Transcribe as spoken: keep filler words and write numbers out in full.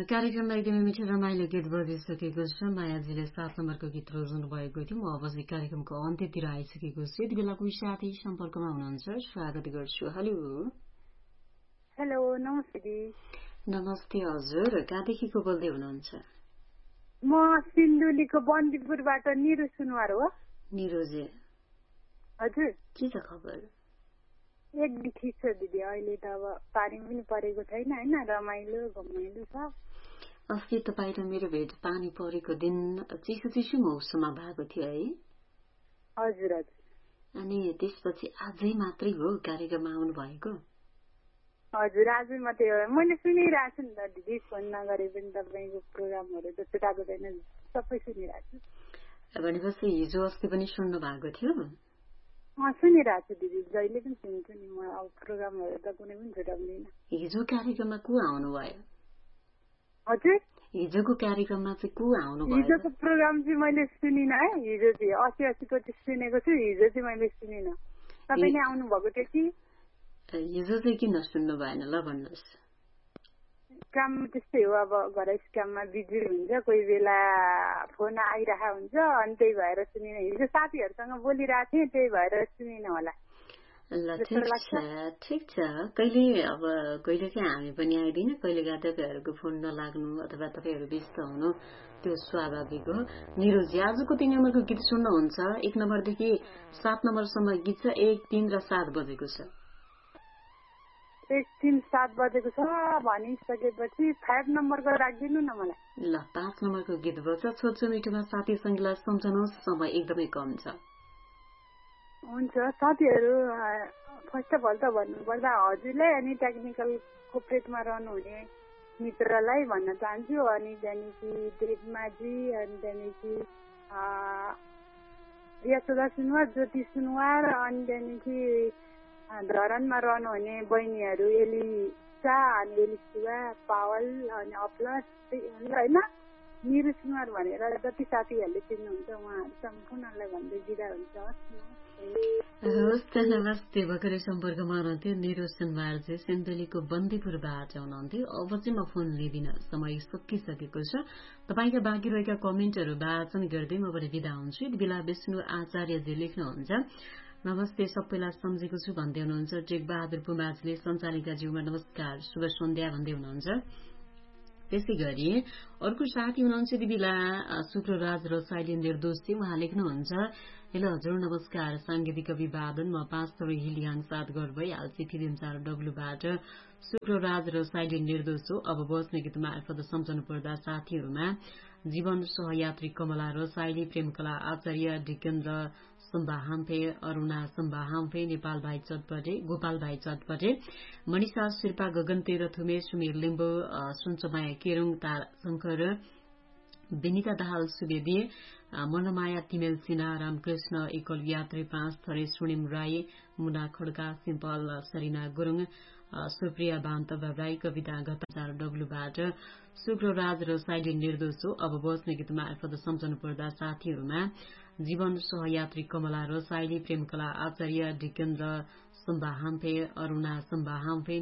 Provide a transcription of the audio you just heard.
कार्यक्रममा एकदमै मिठो रमाइलो गीत बजिसकेको छ। मायाजीले सात नम्बरको गीत रोज्नु भएको थियो। म अब चाहिँ कार्यक्रमको अन्त्यतिर आइसकेको छु। यति बेला कोही साथी सम्पर्कमा हुनुहुन्छ, स्वागत गर्छु। हेलो हेलो, नमस्ते दिदी। नमस्ते हजुर, कहाँदेखि को बोल्दै हुनुहुन्छ? म सिन्धुलीको बन्दीपुरबाट निरु सुनवार हो। निरुजी हजुर, के छ खबर? एकदम ठिक छ दिदी। अहिले त अब पानी पनि परेको छैन होइन, रमाइलो घमाइलो छ। अस्ति तपाईँ र मेरो भेट पानी परेको दिन चिसो चिसो मौसममा भएको थियो है? हजुर हजुर। अनि त्यसपछि आजै मात्रै हो कार्यक्रममा आउनु भएको? हजुर, आजै मात्रै हो। मैले सुनिरहेको छु नि त दिदी, फोन नगरे पनि तपाईँको प्रोग्रामहरू त छुटाएको छैन, सबै सुनिरहेको छु। भनेपछि हिजो अस्ति पनि सुन्नु भएको थियो? अँ, सुनिरहेको छु दिदी, जहिले पनि सुन्छु नि म। अब प्रोग्रामहरू त कुनै पनि छुटाउँदैन। हिजो कार्यक्रममा को आउनु भयो? हजुर, हिजोको कार्यक्रममा चाहिँ को आउनु भयो? हिजोको प्रोग्राम चाहिँ मैले सुनिनँ है। हिजो चाहिँ अस्ति अस्तिको चाहिँ सुनेको छु, हिजो चाहिँ मैले सुनिनँ। तपाईँले आउनु भएको थियो कि? हिजो चाहिँ किन सुन्नु भएन ल भन्नुहोस्? काम त्यस्तै हो, अब घरै काममा बिजी हुन्छ, कोही बेला फोन आइरहेको हुन्छ, अनि त्यही भएर सुनिनँ। हिजो साथीहरूसँग बोलिरहेको थिएँ, त्यही भएर सुनिनँ होला। ल ठिक छ ठिक छ। कहिले अब कहिले चाहिँ हामी पनि आइदिन, कहिले काहीँ तपाईँहरूको फोन नलाग्नु अथवा तपाईँहरू व्यस्त हुनु त्यो स्वाभाविक हो। निरुजी, आजको तीन नम्बरको गीत सुन्नुहुन्छ? एक नम्बरदेखि सात नम्बरसम्म गीत छ, एक तीन र सात बजेको छ। एक तीन सात बजेको छ भनिसकेपछि फाइभ नम्बरको राखिदिनु न मलाई। ल पाँच नम्बरको गीत बज्छ। छोटो मिठोमा साथी सङ्गीलाई सम्झनुहोस्, समय एकदमै कम छ। हुन्छ साथीहरू, फर्स्ट अफ अल त भन्नुपर्दा हजुरलाई अनि टेक्निकल कोपरेटमा रहनुहुने मित्रलाई भन्न चाहन्छु। अनि त्यहाँदेखि देवमाजी, अनि त्यहाँदेखि यशोदा सुनवार, ज्योति सुनवार, अनि त्यहाँदेखि धरानमा रहनुहुने बहिनीहरू एलिसा अनि एलिसुवा, पावल अनि अप्लस होइन, निरु सुनवार भनेर जति साथीहरूले चिन्नुहुन्छ उहाँहरू सम्पूर्णलाई भन्दै दिँदा हुन्छ। हस् त नमस्ते। भर्खरै सम्पर्कमा रहन्थ्यो निरु सुनवारजी, सिन्धुलीको बन्दीपुरबाट हुनुहुन्थ्यो। अब चाहिँ म फोन लिँदिन, समय सकिसकेको छ। तपाईँका बाँकी रहेका कमेन्टहरू वाचन गर्दै म पनि बिदा हुन्छु। यति बेला विष्णु आचार्यजी लेख्नुहुन्छ, नमस्ते सबैलाई सम्झेको छु भन्दै हुनुहुन्छ। टेकबहादुर पुमाजीले सञ्चालिकाज्यूमा नमस्कार शुभ सन्ध्या भन्दै हुनुहुन्छ। त्यसै गरी अर्को साथी हुनुहुन्छ यति बेला शुक्रराज रसाइली निर्दोषी, उहाँ लेख्नुहुन्छ, हेलो हजुर नमस्कार, साङ्गीतिक अभिवादन, म पाँच थरी हिलियाङ साथ घर भइहाल्छ फिल्म चार डब्लुबाट शुक्रराज रसाइली निर्दोष हो। अब बस्ने गीत मार्फत सम्झनु पर्दा साथीहरूमा जीवन सहयात्री कमला रसाइली, प्रेमकला आचार्य, डिकेन्द्र सम्बाहाम्फे, अरूणा सम्बाहाम्फे, नेपाल भाइ चटपटे, गोपाल भाइ चटपटे, मनिषा शेर्पा, गगन तेह्रथुमे, सुमेर लिम्बू, सुनचमाया केरुङ, तारा शंकर, विनिता दाहाल सुवेदी, मनमाया तिमेल सिन्हा, रामकृष्ण एकल यात्री, पाँच थरे सुनिम राई, मुना खड्का, सिम्पल सरिना गुरुङ, सुप्रिया बान्तव राई, कविता गताचार डब्लुबाट शुक्रराज रसाइली निर्दोष हो। अब बस्ने गीत मार्फत सम्झनु पर्दा साथीहरूमा जीवन सहयात्री कमला रसाइली, प्रेमकला आचार्य, डिकेन्द्र सम्बाहाम्फे, अरूणा सम्बाहाम्फे,